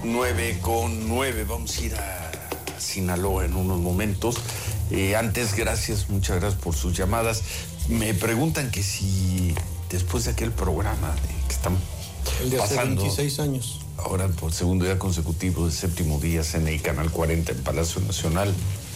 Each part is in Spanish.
9:09. Vamos a ir a Sinaloa en unos momentos. Antes, muchas gracias por sus llamadas. Me preguntan que si después de aquel programa que están el de hace pasando 26 años, ahora por segundo día consecutivo, de séptimo día, CNI Canal 40 en Palacio Nacional,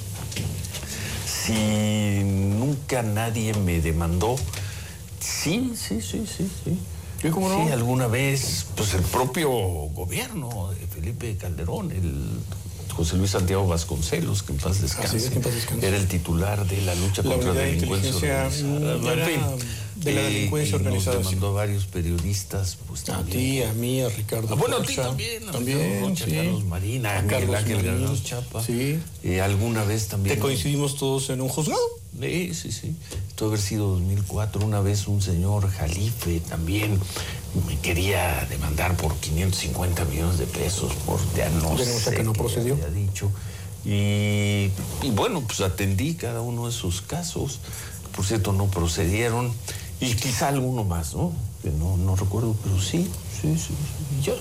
si nunca nadie me demandó. Sí. ¿Y cómo no? Sí, alguna vez, pues el propio gobierno de Felipe Calderón, el José Luis Santiago Vasconcelos, que en paz descanse, era el titular de la lucha contra la delincuencia organizada. De la delincuencia organizada. Nos demandó a varios periodistas, pues también. A ti, a mí, a Ricardo. Bueno, a ti también. También, sí. A Carlos Marín, a Miguel Ángel Granados Chapa. Sí. Alguna vez también. ¿Te coincidimos todos en un juzgado? Sí. Esto haber sido 2004. Una vez un señor Jalife también me quería demandar por 550 millones de pesos por ya no sé que no procedió. Había dicho. Y bueno, pues atendí cada uno de esos casos. Por cierto, no procedieron. Y quizá alguno más, ¿no? Que no recuerdo, pero sí. Ya.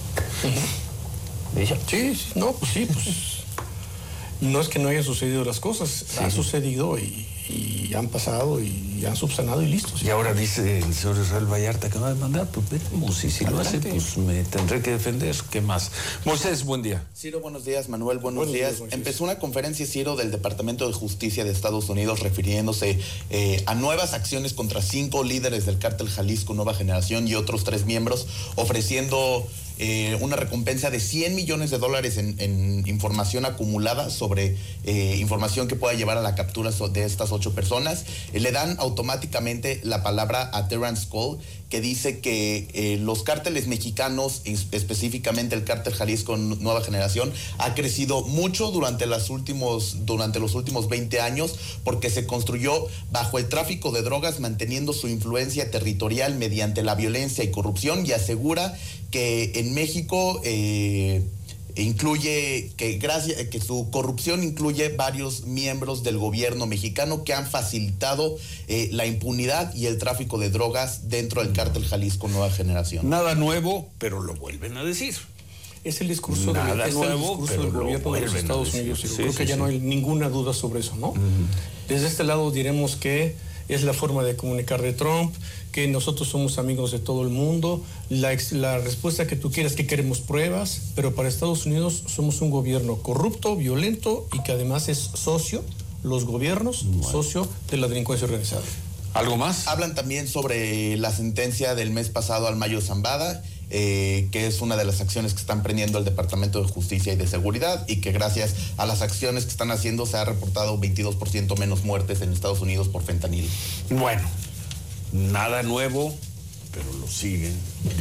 Sí, no, pues sí, pues. No es que no hayan sucedido las cosas, sí. Ha sucedido y han pasado y han subsanado y listo. ¿Sí? Y ahora dice el señor Israel Vallarta que va a demandar, pues veremos, y si lo hace, pues me tendré que defender. ¿Qué más? Moisés, buen día. Ciro, buenos días. Manuel, buenos días. Empezó una conferencia, Ciro, del Departamento de Justicia de Estados Unidos refiriéndose a nuevas acciones contra 5 líderes del cártel Jalisco Nueva Generación y otros 3 miembros, ofreciendo una recompensa de $100 millones en información acumulada sobre información que pueda llevar a la captura de estas 8 personas. Le dan automáticamente la palabra a Terrence Cole, que dice que los cárteles mexicanos, específicamente el cártel Jalisco Nueva Generación, ha crecido mucho durante los últimos 20 años porque se construyó bajo el tráfico de drogas, manteniendo su influencia territorial mediante la violencia y corrupción, y asegura que en México incluye que su corrupción incluye varios miembros del gobierno mexicano que han facilitado la impunidad y el tráfico de drogas dentro del cártel Jalisco Nueva Generación. Nada nuevo, pero lo vuelven a decir. Es el discurso del gobierno de los Estados Unidos. Creo que ya no hay ninguna duda sobre eso, ¿no? Desde este lado diremos que es la forma de comunicar de Trump, que nosotros somos amigos de todo el mundo. La respuesta que tú quieras, que queremos pruebas, pero para Estados Unidos somos un gobierno corrupto, violento y que además es socio, los gobiernos, socio de la delincuencia organizada. ¿Algo más? Hablan también sobre la sentencia del mes pasado al Mayo Zambada, que es una de las acciones que están prendiendo el Departamento de Justicia y de Seguridad, y que gracias a las acciones que están haciendo se ha reportado 22% menos muertes en Estados Unidos por fentanilo. Bueno, nada nuevo, pero lo siguen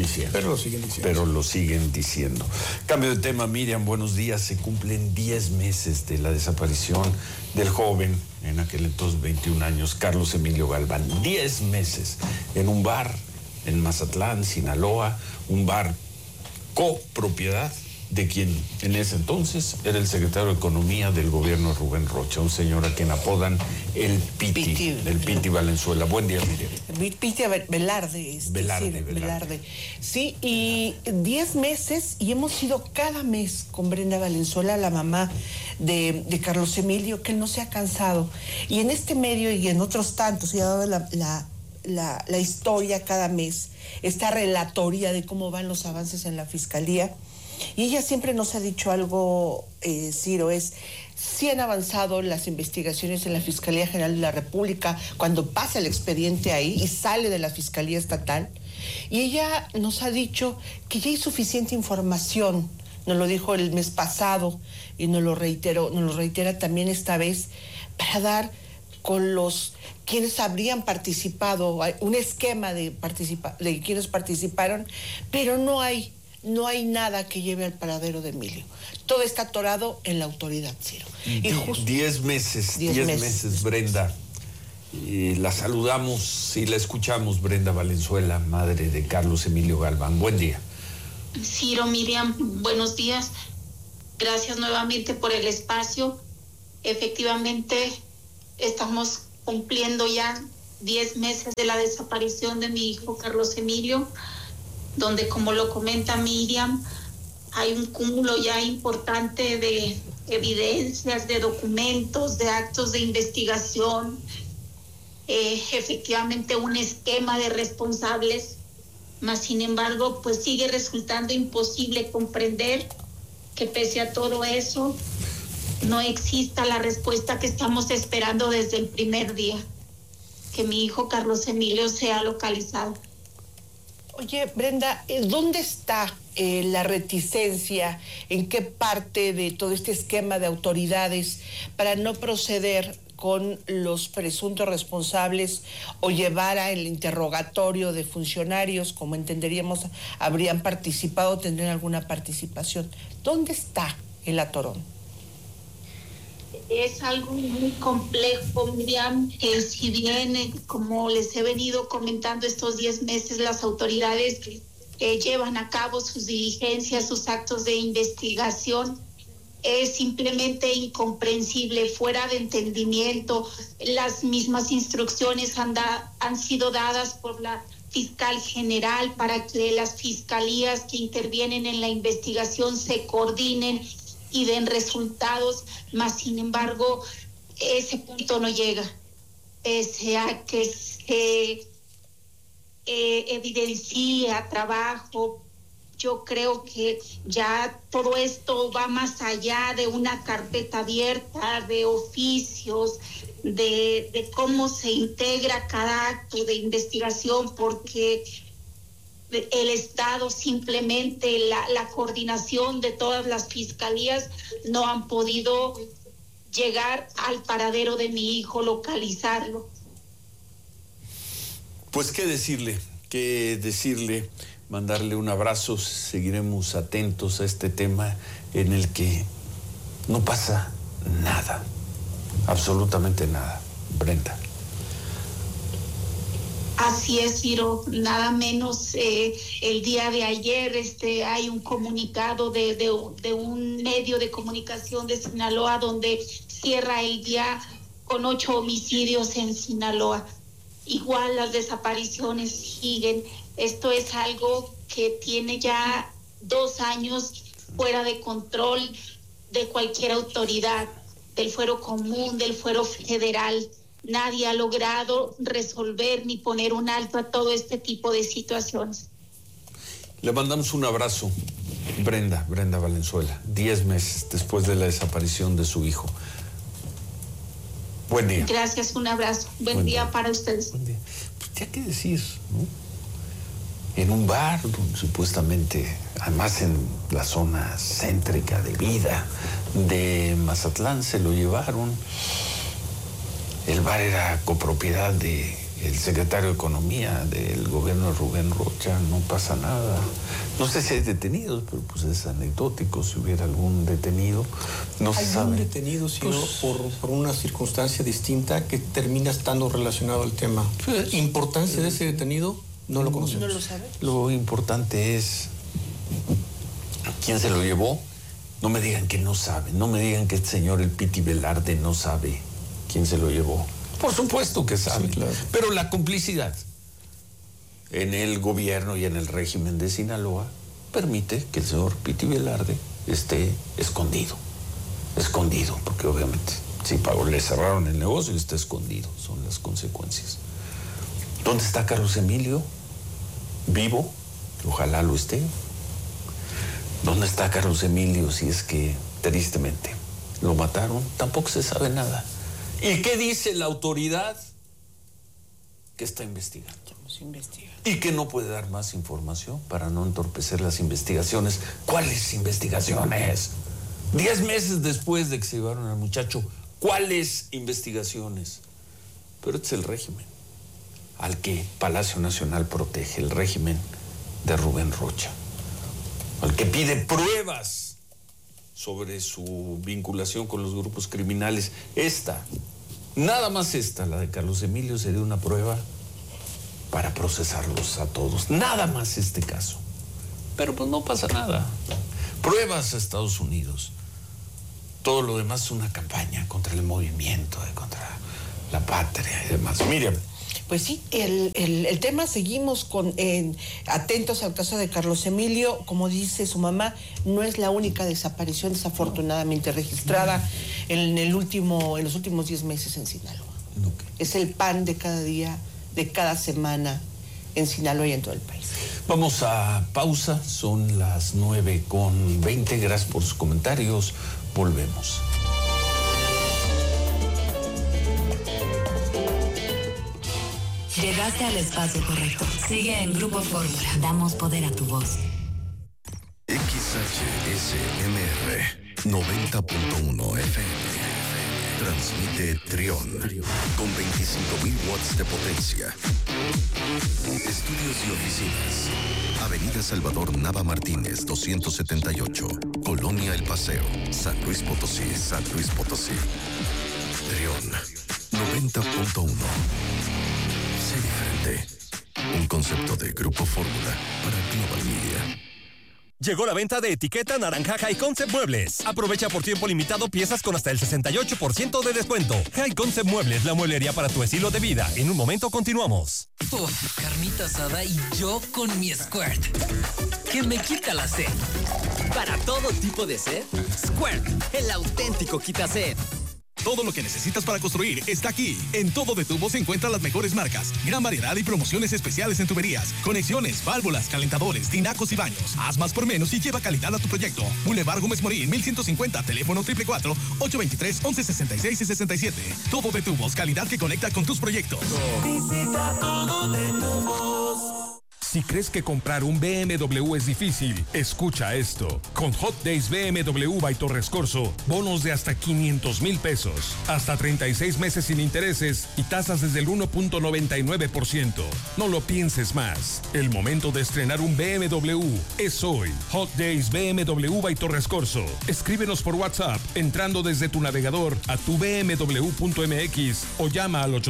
diciendo. Cambio de tema, Miriam, buenos días. Se cumplen 10 meses de la desaparición del joven, en aquel entonces 21 años, Carlos Emilio Galván. 10 meses en un bar en Mazatlán, Sinaloa, un bar copropiedad de quien en ese entonces era el secretario de Economía del gobierno de Rubén Rocha, un señor a quien apodan el Piti Valenzuela. Buen día, Miriam. Piti Velarde. Velarde. Sí, y 10 meses y hemos ido cada mes con Brenda Valenzuela, la mamá de Carlos Emilio, que no se ha cansado. Y en este medio y en otros tantos, y ha dado la historia cada mes, esta relatoría de cómo van los avances en la Fiscalía. Y ella siempre nos ha dicho algo, Ciro, sí han avanzado las investigaciones en la Fiscalía General de la República cuando pasa el expediente ahí y sale de la Fiscalía Estatal. Y ella nos ha dicho que ya hay suficiente información, nos lo dijo el mes pasado y nos lo reitera también esta vez, para dar con los quienes habrían participado, un esquema de quienes participaron, pero no hay nada que lleve al paradero de Emilio. Todo está atorado en la autoridad, Ciro. 10 meses, Brenda. Y la saludamos y la escuchamos, Brenda Valenzuela, madre de Carlos Emilio Galván. Buen día. Ciro, Miriam, buenos días. Gracias nuevamente por el espacio. Efectivamente, estamos cumpliendo ya 10 meses de la desaparición de mi hijo Carlos Emilio, donde, como lo comenta Miriam, hay un cúmulo ya importante de evidencias, de documentos, de actos de investigación, efectivamente un esquema de responsables, mas sin embargo pues sigue resultando imposible comprender que pese a todo eso no exista la respuesta que estamos esperando desde el primer día, que mi hijo Carlos Emilio sea localizado. Oye, Brenda, ¿dónde está la reticencia? ¿En qué parte de todo este esquema de autoridades para no proceder con los presuntos responsables o llevar a el interrogatorio de funcionarios, como entenderíamos, habrían participado, tendrían alguna participación? ¿Dónde está el atorón? Es algo muy complejo, Miriam. Si bien, como les he venido comentando estos 10 meses, las autoridades llevan a cabo sus diligencias, sus actos de investigación, es simplemente incomprensible, fuera de entendimiento. Las mismas instrucciones han sido dadas por la fiscal general para que las fiscalías que intervienen en la investigación se coordinen y den resultados, mas sin embargo ese punto no llega, pese a que se evidencia trabajo. Yo creo que ya todo esto va más allá de una carpeta abierta, de oficios, de cómo se integra cada acto de investigación, porque el Estado simplemente, la coordinación de todas las fiscalías no han podido llegar al paradero de mi hijo, localizarlo. Pues qué decirle, mandarle un abrazo. Seguiremos atentos a este tema en el que no pasa nada, absolutamente nada. Brenda. Así es, Ciro, nada menos. El día de ayer hay un comunicado de un medio de comunicación de Sinaloa donde cierra el día con 8 homicidios en Sinaloa. Igual las desapariciones siguen. Esto es algo que tiene ya 2 años fuera de control de cualquier autoridad, del fuero común, del fuero federal. Nadie ha logrado resolver ni poner un alto a todo este tipo de situaciones. Le mandamos un abrazo, Brenda Valenzuela, 10 meses después de la desaparición de su hijo. Buen día. Gracias, un abrazo. Buen día para ustedes. Buen día. Pues ya qué decir, ¿no? En un bar, supuestamente, además en la zona céntrica de vida de Mazatlán, se lo llevaron. El bar era copropiedad del secretario de Economía del gobierno de Rubén Rocha. No pasa nada. No sé si hay detenidos, pero pues es anecdótico. Si hubiera algún detenido, no se sabe. ¿Algún detenido, sino por una circunstancia distinta que termina estando relacionado al tema? Pues, ¿importancia de ese detenido? No lo conocemos. ¿No lo sabe? Lo importante es quién se lo llevó. No me digan que no sabe. No me digan que el señor el Piti Velarde no sabe quién se lo llevó. Por supuesto que sabe. Sí, claro. Pero la complicidad en el gobierno y en el régimen de Sinaloa permite que el señor Piti Velarde esté escondido, porque obviamente si pagó, le cerraron el negocio y está escondido, son las consecuencias. ¿Dónde está Carlos Emilio? ¿Vivo? Ojalá lo esté. ¿Dónde está Carlos Emilio si es que tristemente lo mataron? Tampoco se sabe nada. ¿Y qué dice la autoridad? Que está investigando. Y que no puede dar más información para no entorpecer las investigaciones. ¿Cuáles investigaciones? 10 meses después de que se llevaron al muchacho, ¿cuáles investigaciones? Pero este es el régimen al que Palacio Nacional protege, el régimen de Rubén Rocha, al que pide pruebas sobre su vinculación con los grupos criminales. Nada más la de Carlos Emilio, sería una prueba para procesarlos a todos. Nada más este caso. Pero pues no pasa nada. Pruebas a Estados Unidos. Todo lo demás es una campaña contra el movimiento, contra la patria y demás. Miriam. Pues sí, el tema, seguimos atentos al caso de Carlos Emilio. Como dice su mamá, no es la única desaparición desafortunadamente registrada en los últimos 10 meses en Sinaloa. Okay. Es el pan de cada día, de cada semana en Sinaloa y en todo el país. Vamos a pausa, son las 9:20. Gracias por sus comentarios. Volvemos. Llegaste al espacio correcto. Sigue en Grupo Fórmula. Damos poder a tu voz. XHSMR 90.1 FM. Transmite Trión con 25.000 watts de potencia. Estudios y oficinas. Avenida Salvador Nava Martínez, 278. Colonia El Paseo, San Luis Potosí, San Luis Potosí. Trión 90.1. Sé diferente. Un concepto de Grupo Fórmula para Global Media. Llegó la venta de etiqueta naranja High Concept Muebles. Aprovecha por tiempo limitado piezas con hasta el 68% de descuento. High Concept Muebles, la mueblería para tu estilo de vida. En un momento continuamos. Carnita asada y yo con mi Squirt, que me quita la sed. Para todo tipo de sed, Squirt, el auténtico quita sed. Todo lo que necesitas para construir está aquí. En Todo de Tubos se encuentran las mejores marcas, gran variedad y promociones especiales en tuberías, conexiones, válvulas, calentadores, tinacos y baños. Haz más por menos y lleva calidad a tu proyecto. Boulevard Gómez Morín, 1150, teléfono 444-823-1166 y 67. Todo de Tubos, calidad que conecta con tus proyectos. Visita Todo de Tubos. Si crees que comprar un BMW es difícil, escucha esto. Con Hot Days BMW by Torres Corso, bonos de hasta 500,000 pesos, hasta 36 meses sin intereses y tasas desde el 1.99%. No lo pienses más. El momento de estrenar un BMW es hoy. Hot Days BMW by Torres Corso. Escríbenos por WhatsApp entrando desde tu navegador a tubmw.mx o llama al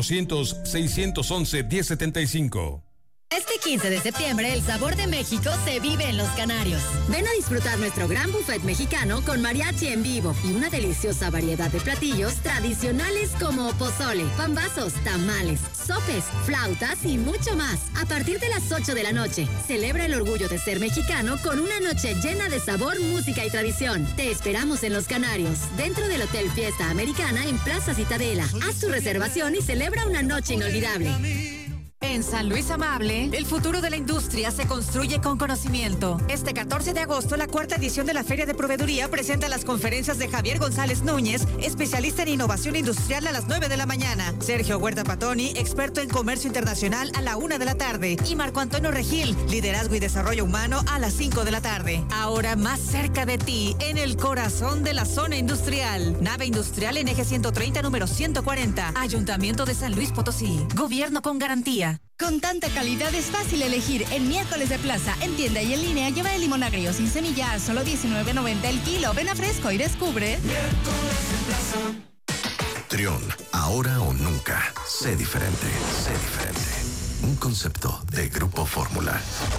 800-611-1075. Este 15 de septiembre, el sabor de México se vive en Los Canarios. Ven a disfrutar nuestro gran buffet mexicano con mariachi en vivo y una deliciosa variedad de platillos tradicionales como pozole, pambazos, tamales, sopes, flautas y mucho más. A partir de las 8 de la noche, celebra el orgullo de ser mexicano con una noche llena de sabor, música y tradición. Te esperamos en Los Canarios, dentro del Hotel Fiesta Americana en Plaza Citadela. Haz tu reservación y celebra una noche inolvidable. En San Luis Amable, el futuro de la industria se construye con conocimiento. Este 14 de agosto, la 4ª edición de la Feria de Proveeduría presenta las conferencias de Javier González Núñez, especialista en innovación industrial, a las 9 de la mañana. Sergio Huerta Patoni, experto en comercio internacional, a la 1 de la tarde. Y Marco Antonio Regil, liderazgo y desarrollo humano, a las 5 de la tarde. Ahora más cerca de ti, en el corazón de la zona industrial. Nave industrial en eje 130, número 140. Ayuntamiento de San Luis Potosí. Gobierno con garantía. Con tanta calidad es fácil elegir. En Miércoles de Plaza, en tienda y en línea, lleva el limón agrio sin semilla a solo $19.90 el kilo. Ven a Fresco y descubre. Miércoles en Plaza. Trión, ahora o nunca. Sé diferente, sé diferente. Un concepto de Grupo Fórmula.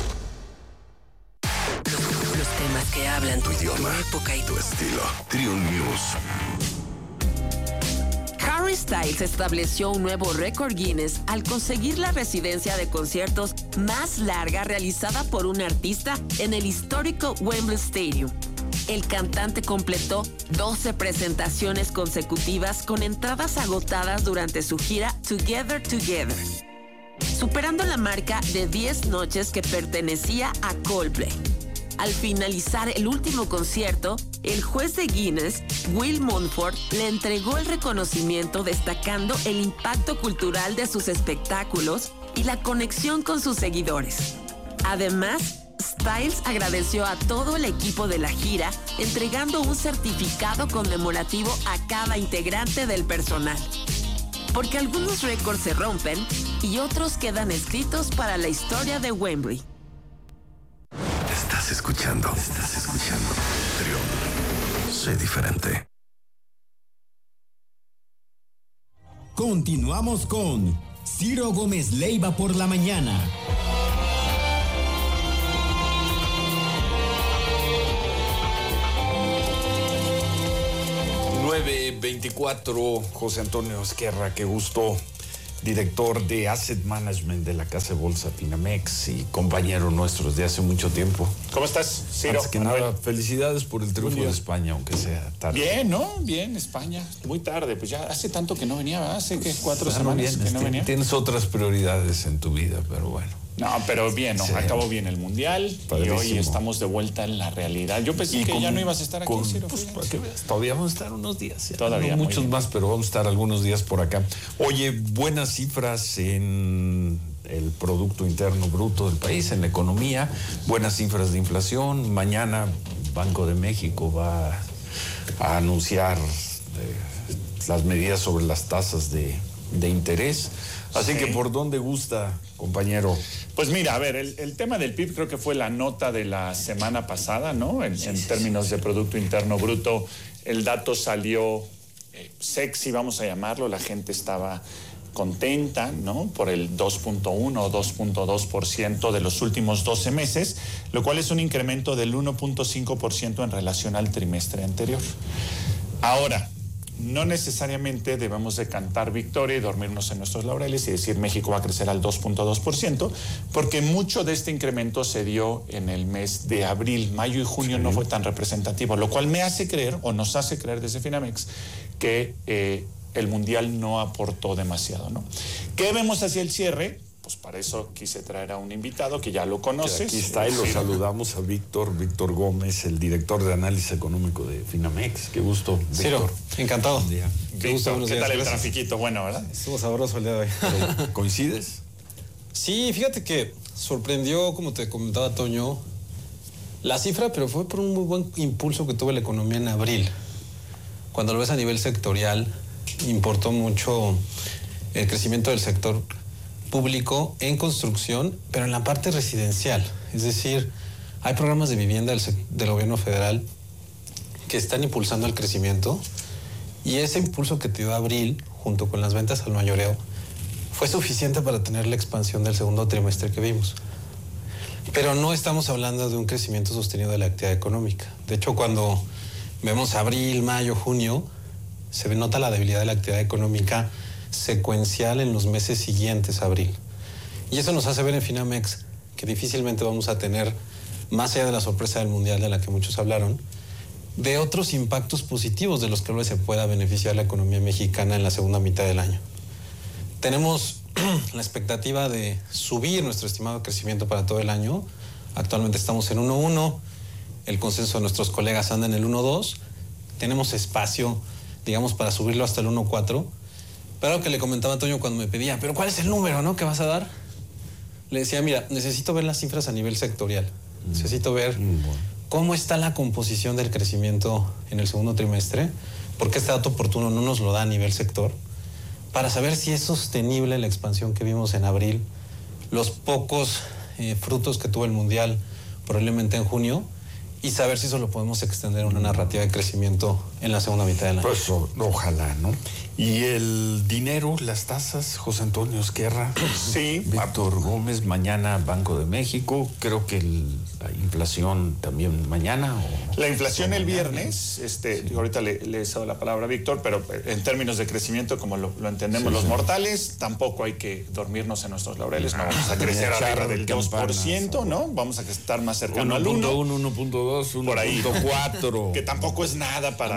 Los temas que hablan tu idioma, tu época y tu estilo. Trión News. Harry Styles estableció un nuevo récord Guinness al conseguir la residencia de conciertos más larga realizada por un artista en el histórico Wembley Stadium. El cantante completó 12 presentaciones consecutivas con entradas agotadas durante su gira Together Together, superando la marca de 10 noches que pertenecía a Coldplay. Al finalizar el último concierto, el juez de Guinness, Will Montfort, le entregó el reconocimiento destacando el impacto cultural de sus espectáculos y la conexión con sus seguidores. Además, Styles agradeció a todo el equipo de la gira, entregando un certificado conmemorativo a cada integrante del personal. Porque algunos récords se rompen y otros quedan escritos para la historia de Wembley. Estás escuchando Trión. Sé diferente. Continuamos con Ciro Gómez Leiva por la mañana. 9:24, José Antonio Esquerra, qué gusto director de Asset Management de la Casa de Bolsa Finamex y compañero nuestro desde hace mucho tiempo. ¿Cómo estás, Ciro? Antes que nada, felicidades por el triunfo de España, aunque sea tarde. Bien, ¿no? Bien, España. Muy tarde, pues ya hace tanto que no venía, ¿verdad? Hace que 4 semanas que no venía. Tienes otras prioridades en tu vida, pero bueno. No, pero bien, ¿no? Sí. Acabó bien el Mundial. Padrísimo. Y hoy estamos de vuelta en la realidad. Yo pensé que ya no ibas a estar aquí, Ciro. Pues, para que veas, todavía vamos a estar unos días. Todavía. No muchos más, pero vamos a estar algunos días por acá. Oye, buenas cifras en el Producto Interno Bruto del país, en la economía, buenas cifras de inflación. Mañana Banco de México va a anunciar las medidas sobre las tasas de interés. Así que, ¿por dónde gusta, compañero? Pues mira, a ver, el tema del PIB creo que fue la nota de la semana pasada, ¿no? En términos de Producto Interno Bruto, el dato salió sexy, vamos a llamarlo, la gente estaba contenta, ¿no? Por el 2.1 o 2.2% de los últimos 12 meses, lo cual es un incremento del 1.5% en relación al trimestre anterior. Ahora, no necesariamente debemos de cantar victoria y dormirnos en nuestros laureles y decir México va a crecer al 2.2%, porque mucho de este incremento se dio en el mes de abril. Mayo y junio no fue tan representativo, lo cual me hace creer, o nos hace creer desde Finamex, que el Mundial no aportó demasiado, ¿no? ¿Qué vemos hacia el cierre? Pues para eso quise traer a un invitado que ya lo conoces. Aquí está y lo saludamos a Víctor Gómez, el director de análisis económico de Finamex. Qué gusto, Víctor. Ciro, encantado. Buen día. Qué gusto, ¿qué tal el trafiquito? Bueno, ¿verdad? Estuvo sabroso el día de hoy. ¿Coincides? Sí, fíjate que sorprendió, como te comentaba Toño, la cifra, pero fue por un muy buen impulso que tuvo la economía en abril. Cuando lo ves a nivel sectorial, importó mucho el crecimiento del sector público en construcción, pero en la parte residencial. Es decir, hay programas de vivienda del gobierno federal que están impulsando el crecimiento, y ese impulso que te dio abril, junto con las ventas al mayoreo, fue suficiente para tener la expansión del segundo trimestre que vimos. Pero no estamos hablando de un crecimiento sostenido de la actividad económica. De hecho, cuando vemos abril, mayo, junio, se nota la debilidad de la actividad económica secuencial en los meses siguientes a abril. Y eso nos hace ver en Finamex que difícilmente vamos a tener, más allá de la sorpresa del Mundial de la que muchos hablaron, de otros impactos positivos de los que se pueda beneficiar la economía mexicana en la segunda mitad del año. Tenemos la expectativa de subir nuestro estimado crecimiento para todo el año. Actualmente estamos en 1.1, el consenso de nuestros colegas anda en el 1.2, tenemos espacio, digamos, para subirlo hasta el 1.4. Pero algo que le comentaba a Toño cuando me pedía, ¿pero cuál es el número, no, que vas a dar? Le decía, mira, necesito ver las cifras a nivel sectorial. Necesito ver cómo está la composición del crecimiento en el segundo trimestre, porque este dato oportuno no nos lo da a nivel sector, para saber si es sostenible la expansión que vimos en abril, los pocos frutos que tuvo el Mundial probablemente en junio, y saber si eso lo podemos extender a una narrativa de crecimiento en la segunda mitad del año. Pues ojalá, ¿no? Y el dinero, las tasas, José Antonio Esquerra, sí, Víctor Gómez, mañana Banco de México, creo que la inflación también mañana. La inflación el viernes, ahorita le he dado la palabra a Víctor, pero en términos de crecimiento, como lo entendemos los mortales, tampoco hay que dormirnos en nuestros laureles, no vamos a crecer arriba del 2%, ¿no? Vamos a estar más cercano al 1. 1.2, 1.4. Que tampoco es nada para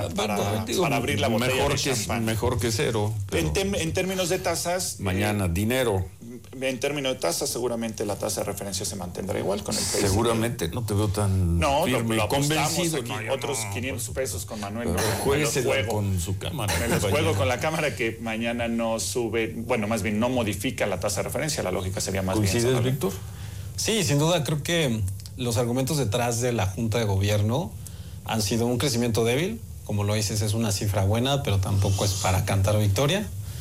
abrir la botella de champán. Mejor que cero. En términos de tasas... Mañana, dinero. En términos de tasas, seguramente la tasa de referencia se mantendrá igual con el PIB. Seguramente, no te veo tan firme lo convencido. Aquí, otros 500 pesos con Manuel. Jueguesela con su cámara. Me los juego con la cámara que mañana no sube, bueno, más bien no modifica la tasa de referencia, la lógica sería más bien. ¿Coincides, Víctor? Sí, sin duda, creo que los argumentos detrás de la Junta de Gobierno han sido un crecimiento débil. Como lo dices, es una cifra buena, pero tampoco es para cantar victoria.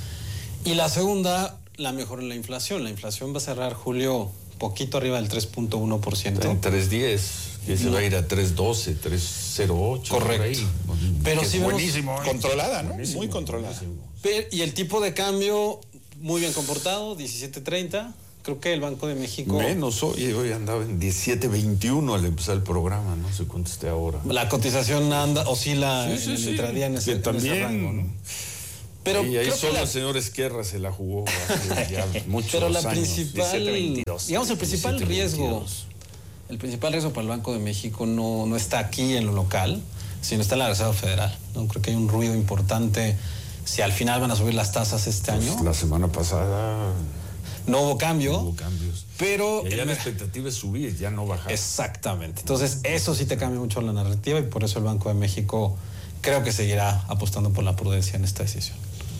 Y la segunda, la mejora en la inflación. La inflación va a cerrar julio poquito arriba del 3.1%. En 3.10, que se va a ir a 3.12, 3.08. Correcto. Pero sí buenísimo. Controlada, ¿no? Buenísimo. Muy controlada. Y el tipo de cambio muy bien comportado, 17.30. Creo que el Banco de México... Menos hoy andaba en 17.21 al empezar el programa, no sé cuánto esté ahora. La cotización oscila en el intradía en ese rango, ¿no? Pero y ahí solo el señor Esquerra se la jugó hace ya muchos pero la años. principal, 17-22. digamos, el principal riesgo para el Banco de México no está aquí en lo local, sino está en la Reserva Federal. ¿No? Creo que hay un ruido importante si al final van a subir las tasas este año. La semana pasada no hubo cambio. No hubo cambios. Pero ya la expectativa es subir, ya no bajar. Exactamente. Entonces, eso sí te cambia mucho la narrativa y por eso el Banco de México creo que seguirá apostando por la prudencia en esta decisión.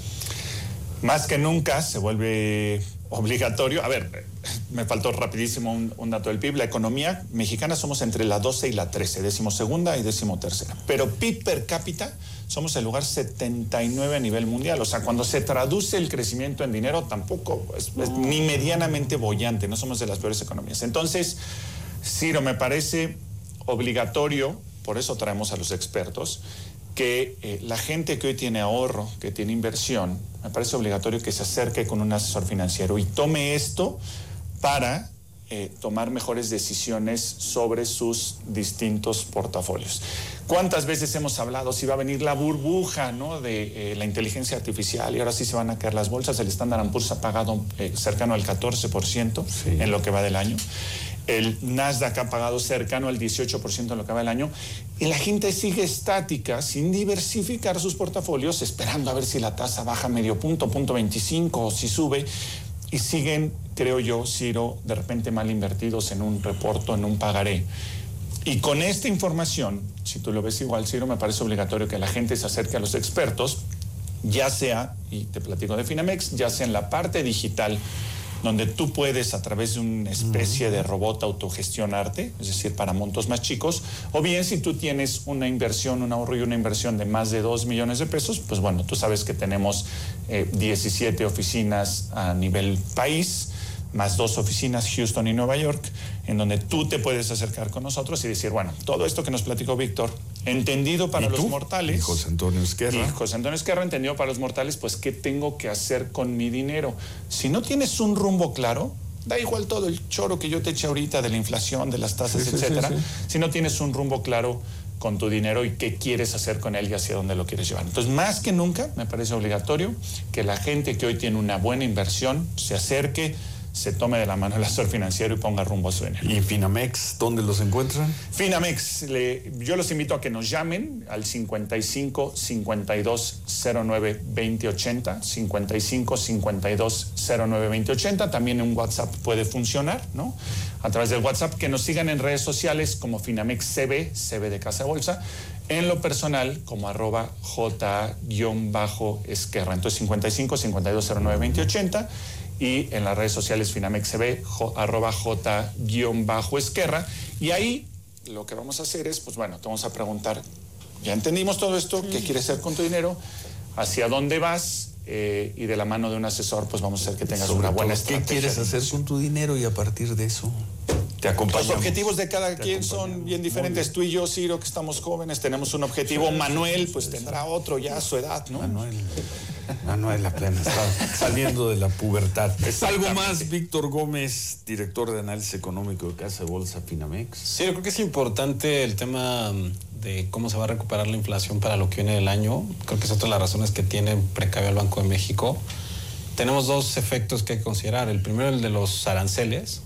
Más que nunca se vuelve obligatorio. A ver, me faltó rapidísimo un dato del PIB. La economía mexicana somos entre la 12 y la 13, 12ª y 13ª. Pero PIB per cápita somos el lugar 79 a nivel mundial. O sea, cuando se traduce el crecimiento en dinero, tampoco es ni medianamente boyante. No somos de las peores economías. Entonces, Ciro, me parece obligatorio, por eso traemos a los expertos, que la gente que hoy tiene ahorro, que tiene inversión, me parece obligatorio que se acerque con un asesor financiero y tome esto para tomar mejores decisiones sobre sus distintos portafolios. ¿Cuántas veces hemos hablado si va a venir la burbuja, ¿no?, de la inteligencia artificial y ahora sí se van a caer las bolsas? El Standard & Poor's ha pagado cercano al 14% en lo que va del año. El Nasdaq ha pagado cercano al 18% en lo que va del año. Y la gente sigue estática, sin diversificar sus portafolios, esperando a ver si la tasa baja medio punto, 0.25 o si sube. Y siguen, creo yo, Ciro, de repente mal invertidos en un reporto, en un pagaré. Y con esta información, si tú lo ves igual, Ciro, me parece obligatorio que la gente se acerque a los expertos, ya sea, y te platico de Finamex, ya sea en la parte digital, donde tú puedes a través de una especie de robot autogestionarte, es decir, para montos más chicos, o bien si tú tienes una inversión, un ahorro y una inversión de más de 2 millones de pesos, pues bueno, tú sabes que tenemos 17 oficinas a nivel país, más 2 oficinas, Houston y Nueva York, en donde tú te puedes acercar con nosotros y decir, bueno, todo esto que nos platicó Víctor, entendido para los mortales. Y José Antonio Esquerra. Y José Antonio Esquerra, entendido para los mortales, pues, ¿qué tengo que hacer con mi dinero? Si no tienes un rumbo claro, da igual todo el choro que yo te eche ahorita de la inflación, de las tasas, etcétera. Si no tienes un rumbo claro con tu dinero y qué quieres hacer con él y hacia dónde lo quieres llevar. Entonces, más que nunca, me parece obligatorio que la gente que hoy tiene una buena inversión se acerque, se tome de la mano el asesor financiero y ponga rumbo a su dinero. ¿Y Finamex, dónde los encuentran? Finamex, yo los invito a que nos llamen al 55 52 09 2080, 55 52 09 2080. También un WhatsApp puede funcionar, ¿no? A través del WhatsApp, que nos sigan en redes sociales como Finamex CB de Casa Bolsa, en lo personal como @J_Esquerra. Entonces 55 52 09 2080. Y en las redes sociales Finamex CB, @J_Esquerra. Y ahí lo que vamos a hacer es, pues bueno, te vamos a preguntar, ya entendimos todo esto, ¿qué quieres hacer con tu dinero? ¿Hacia dónde vas? Y de la mano de un asesor, pues vamos a hacer que tengas una buena estrategia. ¿Qué quieres hacer con tu dinero? Y a partir de eso te acompañamos. Los objetivos de cada quien son bien diferentes. Tú y yo, Ciro, que estamos jóvenes, tenemos un objetivo. Manuel, pues tendrá otro ya a su edad, ¿no? Manuel apenas está saliendo de la pubertad. ¿Algo más, Víctor Gómez, director de análisis económico de Casa de Bolsa Finamex? Sí, yo creo que es importante el tema de cómo se va a recuperar la inflación para lo que viene del año. Creo que es otra de las razones que tiene precavido el Banco de México. Tenemos 2 efectos que hay que considerar. El primero, el de los aranceles.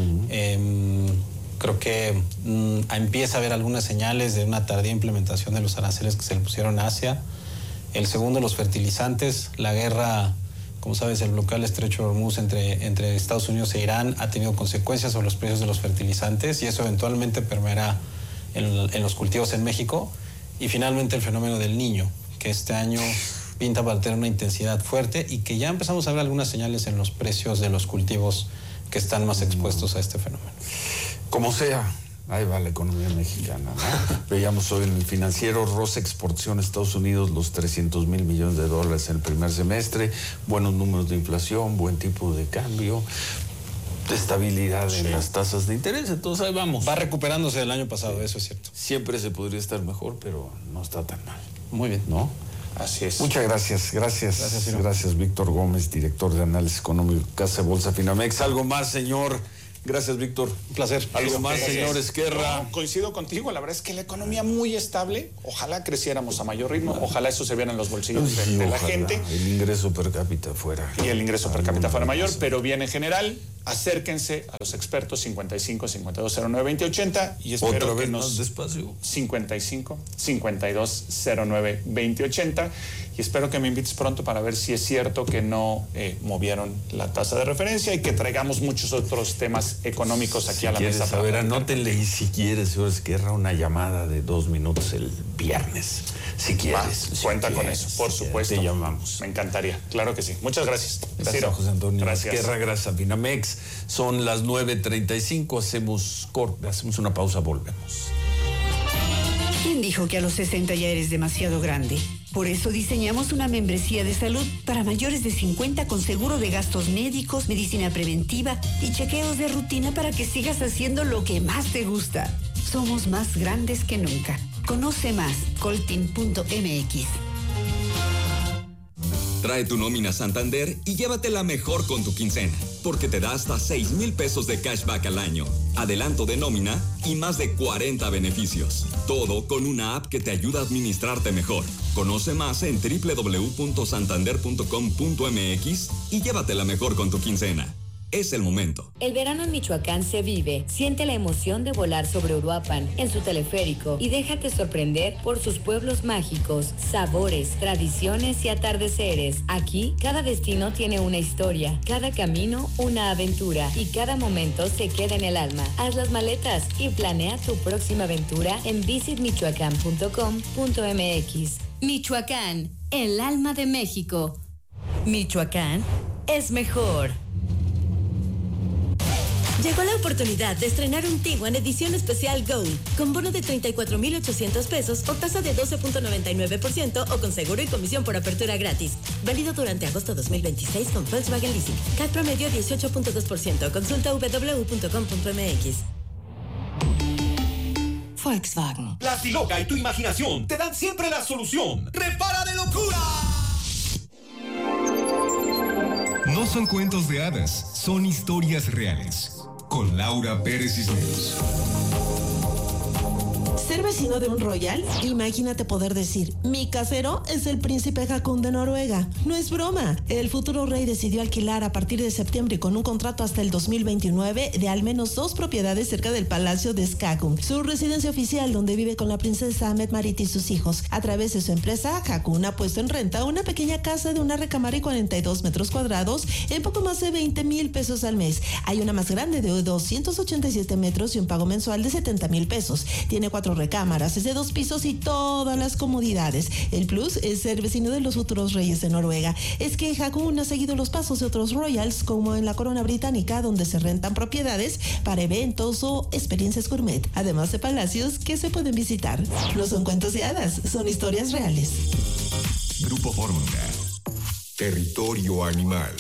Creo que empieza a haber algunas señales de una tardía implementación de los aranceles que se le pusieron a Asia. El segundo, los fertilizantes. La guerra, como sabes, el bloqueo del estrecho de Hormuz entre Estados Unidos e Irán ha tenido consecuencias sobre los precios de los fertilizantes y eso eventualmente permeará en los cultivos en México. Y finalmente el fenómeno del Niño, que este año pinta para tener una intensidad fuerte y que ya empezamos a ver algunas señales en los precios de los cultivos que están más expuestos a este fenómeno. Como sea, ahí va la economía mexicana, ¿no? Veíamos hoy en el Financiero, Rosa exportación a Estados Unidos los $300 mil millones en el primer semestre, buenos números de inflación, buen tipo de cambio, estabilidad en las tasas de interés, entonces ahí vamos. Va recuperándose del año pasado, eso es cierto. Siempre se podría estar mejor, pero no está tan mal. Muy bien. ¿No? Así es. Muchas gracias. Gracias, Víctor Gómez, director de análisis económico, Casa de Bolsa Finamex. ¿Algo más, señor Gracias, Víctor. Un placer. Algo más, señor Esquerra. No, coincido contigo, la verdad es que la economía muy estable, ojalá creciéramos a mayor ritmo, ojalá eso se viera en los bolsillos de la gente. El ingreso per cápita fuera. Y el ingreso per cápita fuera mayor, pero bien en general, acérquense a los expertos 55 52 09 20 80 y espero otra vez que nos más despacio. 55 52 09 20 80 y espero que me invites pronto para ver si es cierto que no movieron la tasa de referencia y que traigamos muchos otros temas económicos aquí a la mesa. A ver, anótenle y si quieres, señor Esquerra, una llamada de 2 minutos el viernes. Si quieres. Cuenta con eso, por supuesto. Te llamamos. Me encantaría, claro que sí. Muchas gracias. Gracias, José Antonio Esquerra, gracias a Finamex. Son las 9:35, hacemos una pausa, volvemos. ¿Quién dijo que a los 60 ya eres demasiado grande? Por eso diseñamos una membresía de salud para mayores de 50 con seguro de gastos médicos, medicina preventiva y chequeos de rutina para que sigas haciendo lo que más te gusta. Somos más grandes que nunca. Conoce más, coltin.mx. Trae tu nómina Santander y llévatela mejor con tu quincena, porque te da hasta 6,000 pesos de cashback al año, adelanto de nómina y más de 40 beneficios. Todo con una app que te ayuda a administrarte mejor. Conoce más en www.santander.com.mx y llévatela mejor con tu quincena. Es el momento. El verano en Michoacán se vive. Siente la emoción de volar sobre Uruapan en su teleférico y déjate sorprender por sus pueblos mágicos, sabores, tradiciones y atardeceres. Aquí, cada destino tiene una historia, cada camino una aventura y cada momento se queda en el alma. Haz las maletas y planea tu próxima aventura en visitmichoacán.com.mx. Michoacán, el alma de México. Michoacán es mejor. Llegó la oportunidad de estrenar un Tiguan edición especial Gold, con bono de 34,800 pesos o tasa de 12.99% o con seguro y comisión por apertura gratis. Válido durante agosto 2026 con Volkswagen Leasing. CAT promedio 18.2%. Consulta www.com.mx. Volkswagen. La Siloca y tu imaginación te dan siempre la solución. ¡Repara de locura! No son cuentos de hadas, son historias reales. Con Laura Pérez Cisneros. ¿Ser vecino de un royal? Imagínate poder decir, mi casero es el príncipe Haakon de Noruega. No es broma. El futuro rey decidió alquilar a partir de septiembre con un contrato hasta el 2029 de al menos 2 propiedades cerca del palacio de Skagun, su residencia oficial donde vive con la princesa Mette-Marit y sus hijos. A través de su empresa, Haakon ha puesto en renta una pequeña casa de una recámara y 42 metros cuadrados en poco más de 20,000 pesos al mes. Hay una más grande de 287 metros y un pago mensual de 70,000 pesos. Tiene 4 recámaras, es de 2 pisos y todas las comodidades. El plus es ser vecino de los futuros reyes de Noruega. Es que Haakon ha seguido los pasos de otros royals, como en la corona británica, donde se rentan propiedades para eventos o experiencias gourmet, además de palacios que se pueden visitar. No son cuentos de hadas, son historias reales. Grupo Fórmula. Territorio animal.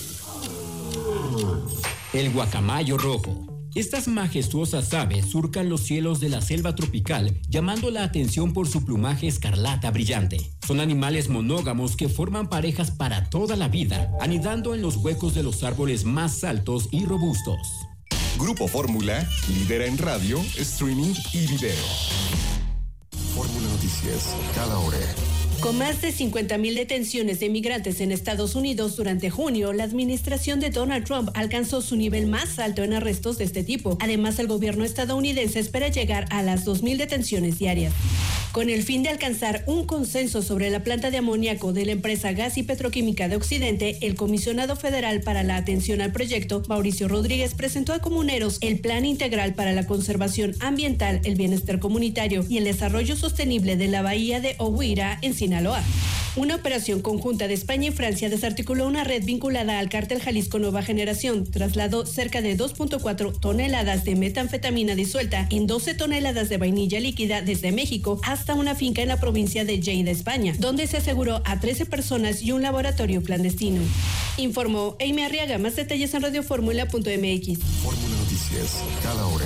El guacamayo rojo. Estas majestuosas aves surcan los cielos de la selva tropical, llamando la atención por su plumaje escarlata brillante. Son animales monógamos que forman parejas para toda la vida, anidando en los huecos de los árboles más altos y robustos. Grupo Fórmula lidera en radio, streaming y video. Fórmula Noticias, cada hora. Con más de 50,000 detenciones de migrantes en Estados Unidos durante junio, la administración de Donald Trump alcanzó su nivel más alto en arrestos de este tipo. Además, el gobierno estadounidense espera llegar a las 2,000 detenciones diarias. Con el fin de alcanzar un consenso sobre la planta de amoníaco de la empresa Gas y Petroquímica de Occidente, el comisionado federal para la atención al proyecto, Mauricio Rodríguez, presentó a comuneros el Plan Integral para la Conservación Ambiental, el Bienestar Comunitario y el Desarrollo Sostenible de la Bahía de Oguira, en Sinaloa. Una operación conjunta de España y Francia desarticuló una red vinculada al cártel Jalisco Nueva Generación, trasladó cerca de 2.4 toneladas de metanfetamina disuelta en 12 toneladas de vainilla líquida desde México hasta una finca en la provincia de Lleida, España, donde se aseguró a 13 personas y un laboratorio clandestino. Informó Amy Arriaga. Más detalles en radioformula.mx. Fórmula Noticias, cada hora.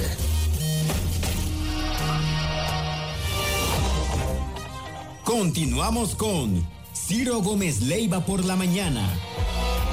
Continuamos con Ciro Gómez Leiva por la mañana.